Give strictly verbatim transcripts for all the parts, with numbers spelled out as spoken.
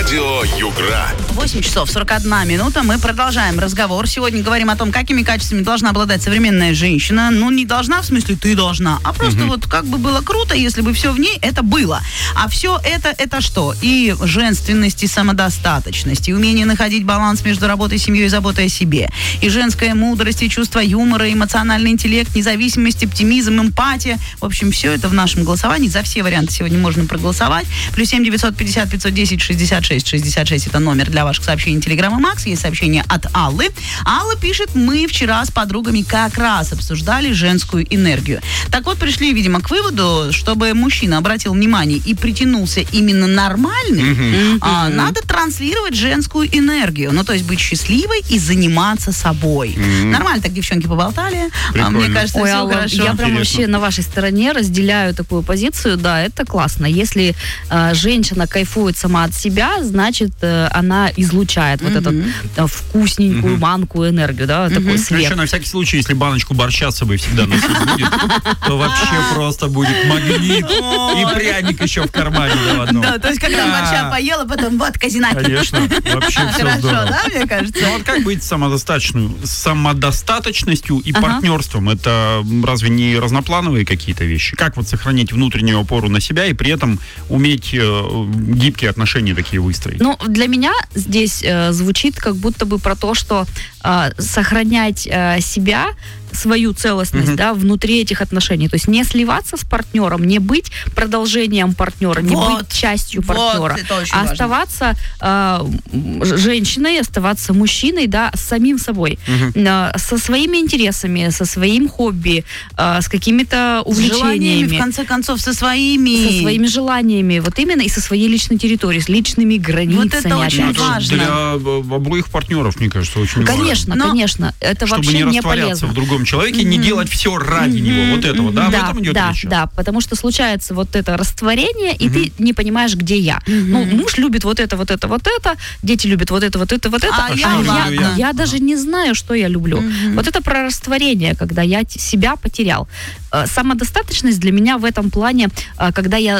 Радио Югра. восемь часов сорок одна минута. Мы продолжаем разговор. Сегодня говорим о том, какими качествами должна обладать современная женщина. Ну, не должна, в смысле, ты должна, а просто угу. вот как бы было круто, если бы все в ней это было. А все это, это что? И женственность, и самодостаточность, и умение находить баланс между работой, семьей и заботой о себе. И женская мудрость, и чувство юмора, эмоциональный интеллект, независимость, оптимизм, эмпатия. В общем, все это в нашем голосовании. За все варианты сегодня можно проголосовать. Плюс семь девятьсот пятьдесят пятьсот десять шестьдесят шесть шестьдесят шесть это номер для ваших сообщений Телеграма Макс. Есть сообщение от Аллы. Алла пишет: мы вчера с подругами как раз обсуждали женскую энергию. Так вот, пришли, видимо, к выводу, чтобы мужчина обратил внимание и притянулся именно нормальным, mm-hmm. а, mm-hmm. надо транслировать женскую энергию. Ну, то есть быть счастливой и заниматься собой. Mm-hmm. Нормально так девчонки поболтали. А, мне кажется, Ой, все Алла, хорошо. я прям вообще на вашей стороне разделяю такую позицию. Да, это классно. Если э, женщина кайфует сама от себя, значит, э, она излучает mm-hmm. вот эту э, вкусненькую mm-hmm. манку энергию, да, mm-hmm. такой свет. Еще на всякий случай, если баночку борща с собой всегда носить будет, то вообще просто будет магнит и пряник еще в кармане. Да, то есть, когда борща поела, потом вот казина. Конечно, вообще все хорошо, здорово. Да, мне кажется? Ну вот как быть самодостаточной, самодостаточностью и партнерством? Это разве не разноплановые какие-то вещи? Как вот сохранить внутреннюю опору на себя и при этом уметь э, гибкие отношения такие выстроить? Ну, для меня здесь э, звучит как будто бы про то, что э, сохранять э, себя, свою целостность, mm-hmm. да, внутри этих отношений. То есть не сливаться с партнером, не быть продолжением партнера, не вот, быть частью вот, партнера, а важно. Оставаться э, женщиной, оставаться мужчиной, да, с самим собой, mm-hmm. э, со своими интересами, со своим хобби, э, с какими-то увлечениями. С желаниями, в конце концов, со своими. Со своими желаниями, вот именно, и со своей личной территорией, с личными границами. Вот это очень это важно. Для обоих партнеров, мне кажется, очень конечно, важно. Конечно, конечно. Это чтобы вообще не не растворяться полезно. в другом человеке, mm-hmm. не делать все ради mm-hmm. него. Вот этого, да? Да, об этом идет да, речь. Да, потому что случается вот это растворение, и mm-hmm. ты не понимаешь, где я. Mm-hmm. Ну, муж любит вот это, вот это, вот это, дети любят вот это, вот это, вот это, а, а я, я, я. я даже не знаю, что я люблю. Mm-hmm. Вот это про растворение, когда я себя потерял. Самодостаточность для меня в этом плане, когда я...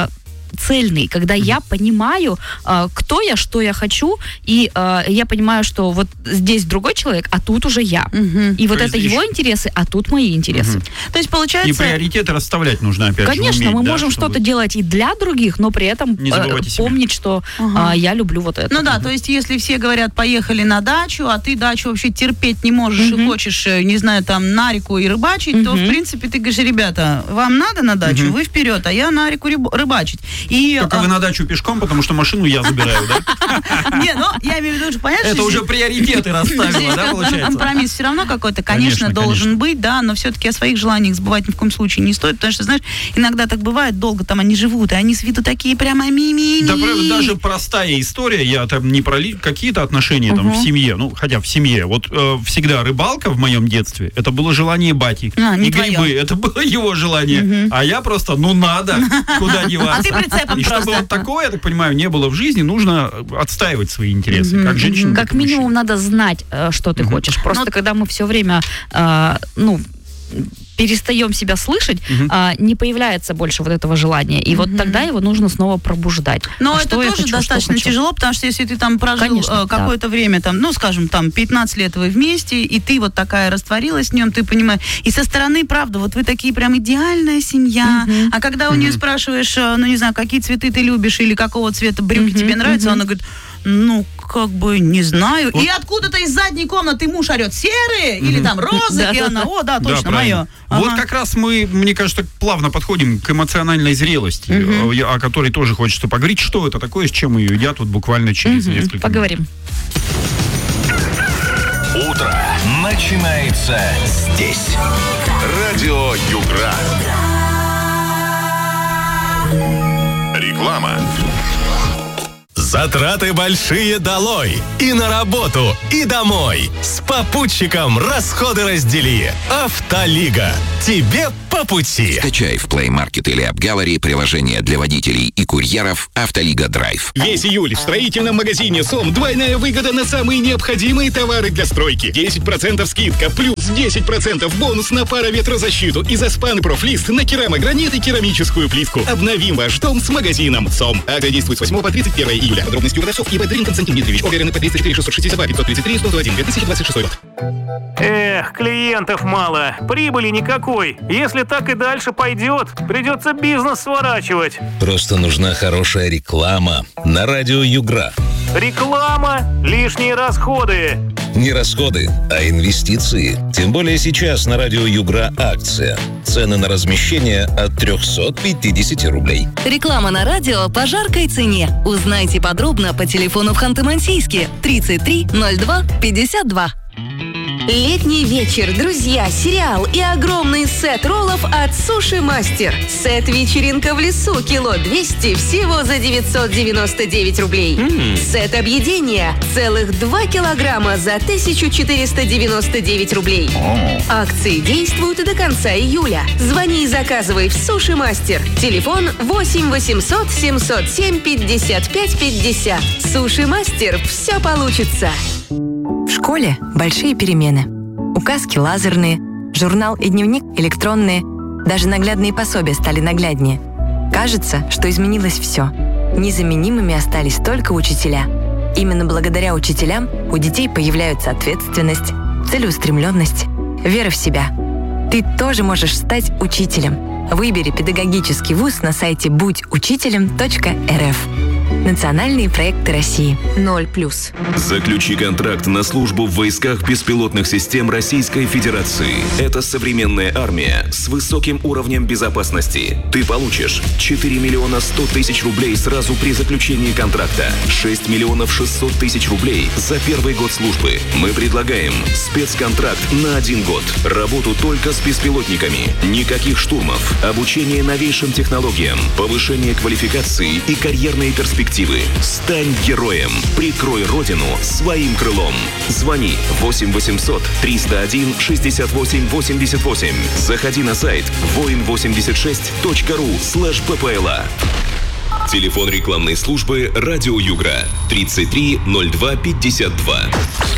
цельный, когда mm-hmm. я понимаю, э, кто я, что я хочу, и э, я понимаю, что вот здесь другой человек, а тут уже я. Mm-hmm. И вот то это есть его еще... интересы, а тут мои интересы. Mm-hmm. То есть получается... И приоритеты расставлять нужно, опять Конечно, же, уметь, мы да, можем чтобы... что-то делать и для других, но при этом э, помнить, что uh-huh. э, я люблю вот это. Ну да, то есть если все говорят, поехали на дачу, а ты дачу вообще терпеть не можешь mm-hmm. и хочешь, не знаю, там, на реку и рыбачить, mm-hmm. то, в принципе, ты говоришь: ребята, вам надо на дачу, mm-hmm. вы вперед, а я на реку рыбачить. И, Только а... вы на дачу пешком, потому что машину я забираю, да? Не, ну, я имею в виду, что понятно, это уже приоритеты расставила, да, получается? Компромисс все равно какой-то, конечно, должен быть, да, но все-таки о своих желаниях забывать ни в коем случае не стоит, потому что, знаешь, иногда так бывает, долго там они живут, и они с виду такие прямо ми-ми-ми. Да, даже простая история, я там не про какие-то отношения там в семье, ну, хотя в семье, вот всегда рыбалка в моем детстве, это было желание бати, и грибы, это было его желание, а я просто, ну, надо, куда деваться. А ты прицепом и просто. чтобы вот такое, я так понимаю, не было в жизни, нужно отстаивать свои интересы, mm-hmm. как женщина. Как минимум надо знать, что ты mm-hmm. хочешь. Просто Но... когда мы все время, э, ну, перестаем себя слышать, uh-huh. а, не появляется больше вот этого желания. И uh-huh. вот тогда его нужно снова пробуждать. Но а это тоже хочу, достаточно тяжело, потому что если ты там прожил Конечно, какое-то да. время, там, ну, скажем, там, пятнадцать лет вы вместе, и ты вот такая растворилась в нем, ты понимаешь, и со стороны, правда, вот вы такие прям идеальная семья, uh-huh. а когда у uh-huh. нее спрашиваешь, ну, не знаю, какие цветы ты любишь, или какого цвета брюки uh-huh. тебе нравятся, uh-huh. она говорит: ну, как бы, не знаю. Вот. И откуда-то из задней комнаты муж орет: серые, mm-hmm. или там розы, и она: о, да, точно, да, мое. Ага. Вот как раз мы, мне кажется, плавно подходим к эмоциональной зрелости, mm-hmm. о которой тоже хочется поговорить. Что это такое, с чем ее едят вот буквально через mm-hmm. несколько минут. Поговорим. Утро начинается здесь. Радио Югра. Реклама. Затраты большие долой. И на работу, и домой. С попутчиком расходы раздели. Автолига. Тебе по пути. Скачай в Play Market или App Gallery приложение для водителей и курьеров «Автолига Драйв». Весь июль в строительном магазине СОМ двойная выгода на самые необходимые товары для стройки. десять процентов скидка, плюс десять процентов бонус на пароветрозащиту и Заспан Профлист на керамогранит и керамическую плитку. Обновим ваш дом с магазином СОМ. Акция действует с восьмого по тридцать первое июля. нуля. Подробности у продавцов. ИП Дрин Константин Дмитриевич. ОГРНП тридцать четыре шестьсот шестьдесят два пятьсот тридцать три сто один две тысячи двадцать шестой год. Эх, клиентов мало, прибыли никакой. Если так и дальше пойдет, придется бизнес сворачивать. Просто нужна хорошая реклама на радио Югра. Реклама, лишние расходы. Не расходы, а инвестиции. Тем более сейчас на радио Югра акция. Цены на размещение от триста пятьдесят рублей. Реклама на радио по жаркой цене. Узнайте подробно по телефону в Ханты-Мансийске тридцать три ноль два пятьдесят два. Летний вечер, друзья, сериал и огромный сет роллов от Суши Мастер. Сет «Вечеринка в лесу» кило двести всего за девятьсот девяносто девять рублей. Mm. Сет объедения целых два килограмма за тысячу четыреста девяносто девять рублей. Oh. Акции действуют и до конца июля. Звони и заказывай в Суши Мастер. Телефон восемь восемьсот семьсот семь пятьдесят пять пятьдесят. Суши Мастер, все получится. В школе большие перемены. Указки лазерные, журнал и дневник электронные, даже наглядные пособия стали нагляднее. Кажется, что изменилось все. Незаменимыми остались только учителя. Именно благодаря учителям у детей появляются ответственность, целеустремленность, вера в себя. Ты тоже можешь стать учителем. Выбери педагогический вуз на сайте будь учителем точка эр эф. Национальные проекты России. Ноль плюс. Заключи контракт на службу в войсках беспилотных систем Российской Федерации. Это современная армия с высоким уровнем безопасности. Ты получишь четыре миллиона сто тысяч рублей сразу при заключении контракта, шесть миллионов шестьсот тысяч рублей за первый год службы. Мы предлагаем спецконтракт на один год. Работу только с беспилотниками. Никаких штурмов. Обучение новейшим технологиям. Повышение квалификации и карьерные перспективы. Стань героем. Прикрой родину своим крылом. Звони восемь восемьсот триста один шестьдесят восемь восемьдесят восемь. Заходи на сайт воин восемьдесят шесть точка ру слэш ППЛА. Телефон рекламной службы «Радио Югра» тридцать три ноль два пятьдесят два.